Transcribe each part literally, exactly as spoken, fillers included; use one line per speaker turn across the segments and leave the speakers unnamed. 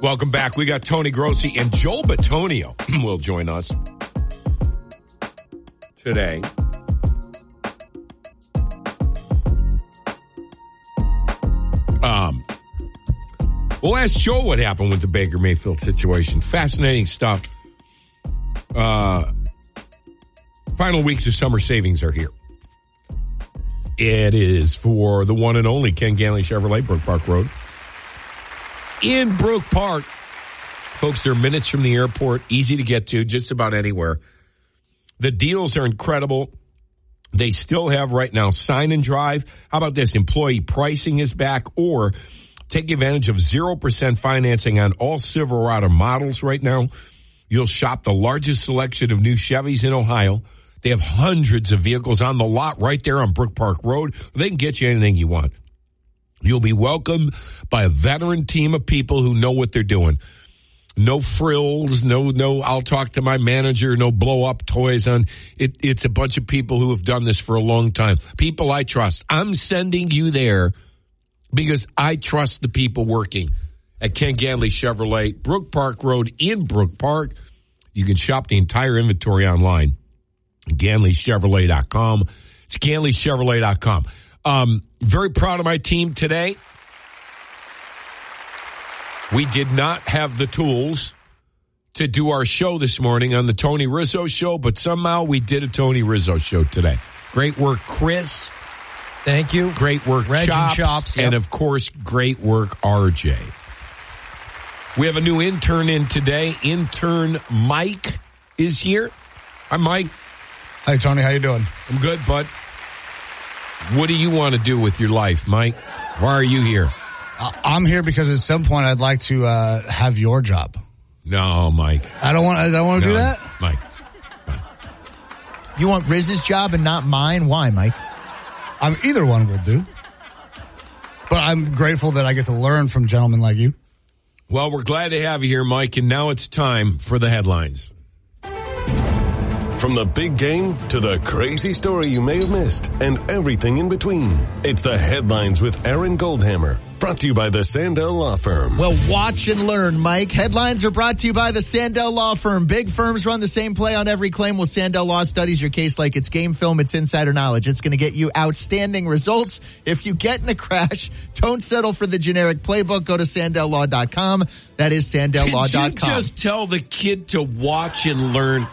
Welcome back. We got Tony Grossi and Joel Bitonio will join us today. Um, we'll ask Joel what happened with the Baker Mayfield situation. Fascinating stuff. Uh, final weeks of summer savings are here. It is for the one and only Ken Ganley Chevrolet, Brook Park Road. In Brook Park, folks, they're minutes from the airport, easy to get to, just about anywhere. The deals are incredible. They still have right now sign and drive. How about this? Employee pricing is back, or take advantage of zero percent financing on all Silverado models right now. You'll shop the largest selection of new Chevys in Ohio. They have hundreds of vehicles on the lot right there on Brook Park Road. They can get you anything you want. You'll be welcomed by a veteran team of people who know what they're doing. No frills, no, no, I'll talk to my manager, no blow up toys on it. It's a bunch of people who have done this for a long time. People I trust. I'm sending you there because I trust the people working at Ken Ganley Chevrolet, Brook Park Road in Brook Park. You can shop the entire inventory online. Ganley Chevrolet dot com. It's Ganley Chevrolet dot com. Um, very proud of my team today. We did not have the tools to do our show this morning on the Tony Rizzo show, but somehow we did a Tony Rizzo show today. Great work, Chris.
Thank you.
Great work,
Reg
Chops.
And, Chops yep.
And, of course, great work, R J. We have a new intern in today. Intern Mike is here. Hi, Mike.
Hi, Tony. How you doing?
I'm good, bud. What do you want to do with your life, Mike? Why are you here?
I'm here because at some point I'd like to uh, have your job.
No, Mike.
I don't want. I don't want to
no,
do that,
Mike.
You want Riz's job and not mine? Why, Mike?
I'm either one will do. But I'm grateful that I get to learn from gentlemen like you.
Well, we're glad to have you here, Mike, and now it's time for the headlines.
From the big game to the crazy story you may have missed and everything in between. It's the Headlines with Aaron Goldhammer. Brought to you by the Sandell Law Firm.
Well, watch and learn, Mike. Headlines are brought to you by the Sandell Law Firm. Big firms run the same play on every claim. Well, Sandell Law studies your case like it's game film. It's insider knowledge. It's going to get you outstanding results. If you get in a crash, don't settle for the generic playbook. Go to Sandell Law dot com. That is Sandell Law dot com.
Did you just tell the kid to watch and learn?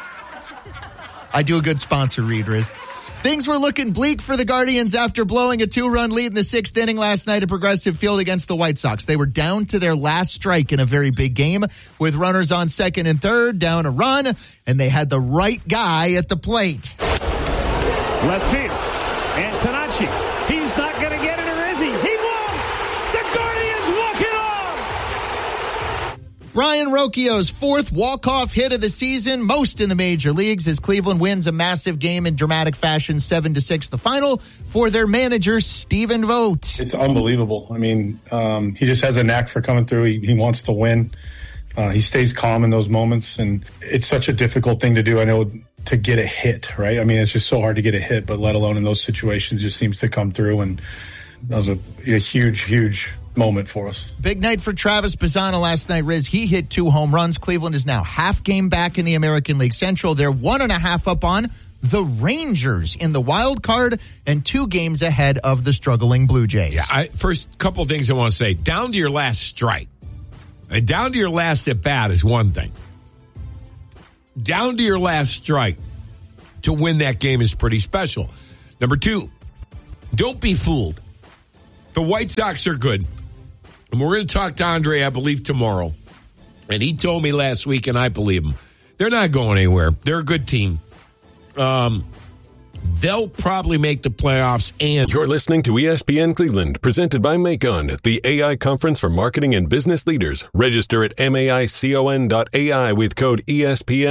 I do a good sponsor read, Riz. Things were looking bleak for the Guardians after blowing a two-run lead in the sixth inning last night at Progressive Field against the White Sox. They were down to their last strike in a very big game with runners on second and third, down a run, and they had the right guy at the plate.
Left field. Antonacci. He's not going to get it, or is he? He won! The Guardians walk it off!
Brian Rocchio's fourth walk-off hit of the season, most in the major leagues, as Cleveland wins a massive game in dramatic fashion, seven to six, the final, for their manager, Stephen Vogt.
It's unbelievable. I mean, um, he just has a knack for coming through. He, he wants to win. Uh, he stays calm in those moments, and it's such a difficult thing to do. I know, to get a hit, right? I mean, it's just so hard to get a hit, but let alone in those situations, just seems to come through, and that was a, a huge, huge moment for us.
Big night for Travis Bazzana last night, Riz. He hit two home runs. Cleveland is now half game back in the American League Central. They're one and a half up on the Rangers in the wild card and two games ahead of the struggling Blue Jays.
Yeah, I, first couple of things I want to say. Down to your last strike. And down to your last at bat is one thing. Down to your last strike to win that game is pretty special. Number two, don't be fooled. The White Sox are good. And we're going to talk to Andre, I believe, tomorrow. And he told me last week, and I believe him. They're not going anywhere. They're a good team. Um, they'll probably make the playoffs. And
you're listening to E S P N Cleveland, presented by Macon, the A I conference for marketing and business leaders. Register at maicon dot A I with code E S P N.